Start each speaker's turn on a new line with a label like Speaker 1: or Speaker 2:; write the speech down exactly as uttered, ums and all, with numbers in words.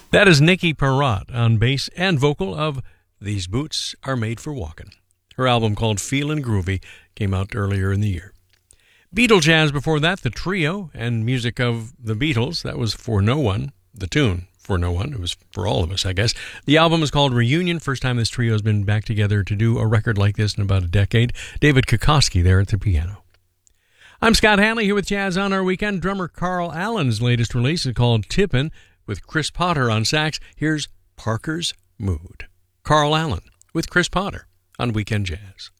Speaker 1: That is Nikki Perrott on bass and vocal of These Boots Are Made for Walkin'. Her album called Feelin' Groovy came out earlier in the year. Beatle Jazz before that, the trio and music of the Beatles. That was For No One, the tune For No One. It was for all of us, I guess. The album is called Reunion. First time this trio has been back together to do a record like this in about a decade. David Kokoski there at the piano. I'm Scott Hanley here with Jazz on Our Weekend. Drummer Carl Allen's latest release is called Tippin'. With Chris Potter on sax, here's Parker's Mood. Carl Allen with Chris Potter on Weekend Jazz.